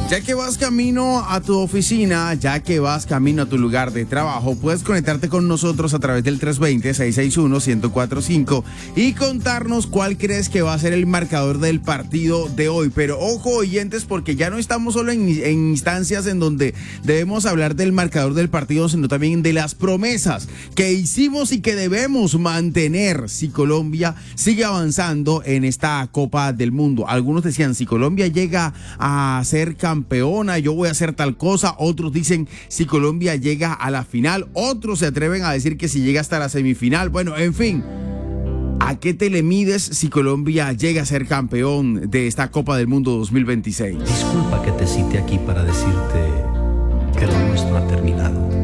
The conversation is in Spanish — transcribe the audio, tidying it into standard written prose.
Ya que vas camino a tu oficina, ya que vas camino a tu lugar de trabajo, puedes conectarte con nosotros a través del 320-661-1045 y contarnos cuál crees que va a ser el marcador del partido de hoy. Pero ojo, oyentes, porque ya no estamos solo en instancias en donde debemos hablar del marcador del partido, sino también de las promesas que hicimos y que debemos mantener si Colombia sigue avanzando en esta Copa del Mundo. Algunos decían, si Colombia llega a ser campeona, yo voy a hacer tal cosa. Otros dicen, si Colombia llega a la final. Otros se atreven a decir que si llega hasta la semifinal. Bueno, en fin, ¿a qué te le mides si Colombia llega a ser campeón de esta Copa del Mundo 2026? Disculpa que te cite aquí para decirte que lo nuestro ha terminado.